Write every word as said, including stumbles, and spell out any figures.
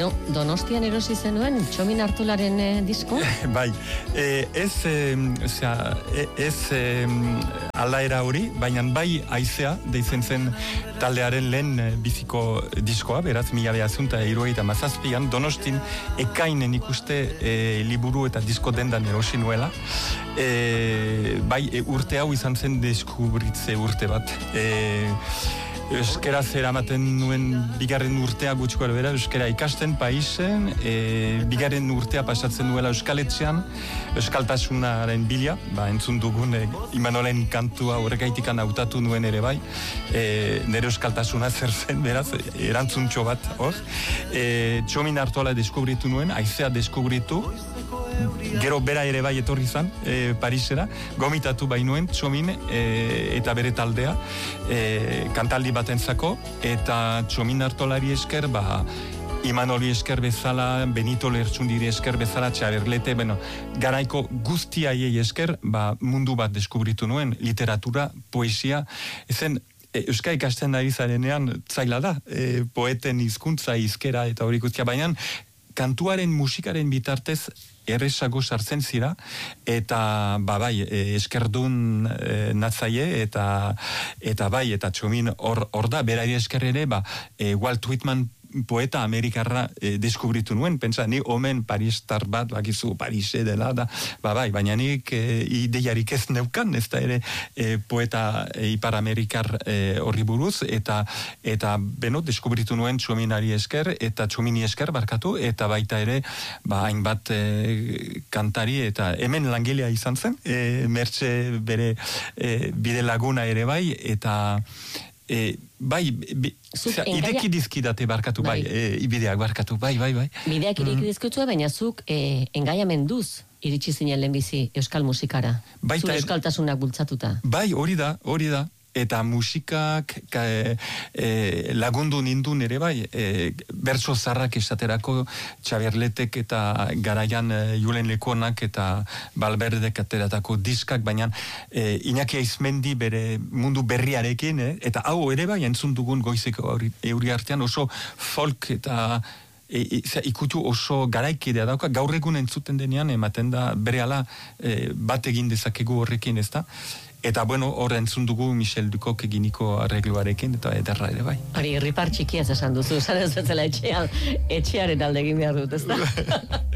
Dono, Donostian erosi zenuen Txomin Artolaren eh, disko? Bai, eh, ez, eh, osea, ez eh, aldaera hori, baina bai haizea deitzen zen taldearen lehen eh, biziko diskoa, beraz, mila behaziun eta hirurogeita hamazazpian, Donostin ekainen ikuste eh, liburu eta disko dendan erosi nuela. Eh, bai, e, urte hau izan zen deskubritze urte bat. Eh, Euskaraz eramaten nuen bigarren urtea gutxiko bera, euskara ikasten paisen, e, bigarren urtea pasatzen nuela euskaletxean, euskaltasunaren bila, ba, entzun dugun e, Imanolen kantua horrekaitikan hautatu nuen ere bai, e, nire euskaltasuna zer zen, beraz, erantzuntxo bat, hor. E, Txomin Artola deskubritu nuen, haizea deskubritu, gero bera ere bai etorri zan, e, Parisera, gomitatu bainuen Txomin e, eta bere taldea, e, kantaldi batentzako, eta Txomin Artolari esker, ba, Imanoli esker bezala, Benito Lertxundiri esker bezala, Txaberlete, bueno, garaiko guztiaiei esker, ba, mundu bat deskubritu nuen, literatura, poesia, ezen, e, euskara ikasten ari zarenean, zaila da, e, poeten hizkuntza, hizkera, eta hori guztia, baina, kantuaren, musikaren bitartez, erresago sartzen zira, eta ba bai, e, eskerdun e, natzaie, eta eta bai, eta Txomin hor, hor da, berari esker ere, ba, e, Walt Whitman poeta amerikarra e, deskubritu nuen, pentsa, ni omen paristar bat, bakizu, Parise dela, da, ba bai, baina nik e, ideiarik ez neukan, ez da ere e, poeta e, ipar-amerikar e, horri buruz, eta, eta beno, deskubritu nuen Txominari esker, eta Txomini esker barkatu, eta baita ere, ba, hainbat e, kantari, eta hemen langilea izan zen, e, Mertxe bere e, bide laguna ere bai, eta E, bai, bi, zera, engaia... ideki dizkidate barkatu, bai, bai e, ibideak barkatu, bai, bai, bai. Bideak ireki dizkutua, baina zuk e, engaiamenduz iritsi zinen lehenbizi euskal musikara. Baita, zure euskaltasunak bultzatuta. Bai, hori da, hori da. Eta musikak ka, e, lagundu nindun ere bai, e, bertso zarrak esaterako Txaberletek eta garaian e, Julen Lekonak eta Balberdek ateratako diskak, baina e, Iñaki Aizmendi bere mundu berriarekin, e, eta hau ere bai entzun dugun goizeko euri artean oso folk eta E, e, ikutu oso garaikidea dauka, gaur egun entzuten denean ematen da berehala e, bat egin dezakegu horrekin, ez da? Eta bueno, hor entzun dugu Michel Dukok eginiko arregluarekin, eta ederra ere bai. Hori, ripar txikiaz esan duzu, esan ez betzela etxean, etxearen alde egin behar dut, ez da?